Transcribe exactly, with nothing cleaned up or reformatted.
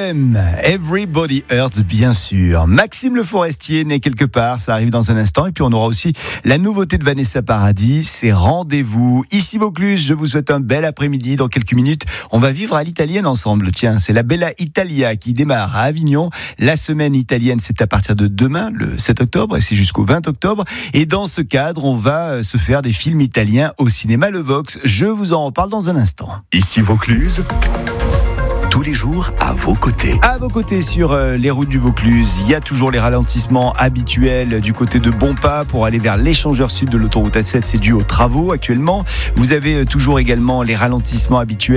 M, Everybody Hurts, bien sûr. Maxime Le Forestier né quelque part, ça arrive dans un instant. Et puis on aura aussi la nouveauté de Vanessa Paradis, c'est Rendez-vous. Ici Vaucluse, je vous souhaite un bel après-midi. Dans quelques minutes, on va vivre à l'italienne ensemble. Tiens, c'est la Bella Italia qui démarre à Avignon. La semaine italienne, c'est à partir de demain, le sept octobre, et c'est jusqu'au vingt octobre. Et dans ce cadre, on va se faire des films italiens au cinéma Le Vox. Je vous en reparle dans un instant. Ici Vaucluse, tous les jours à vos côtés. À vos côtés sur euh, les routes du Vaucluse, il y a toujours les ralentissements habituels du côté de Bonpas pour aller vers l'échangeur sud de l'autoroute A sept. C'est dû aux travaux actuellement. Vous avez euh, toujours également les ralentissements habituels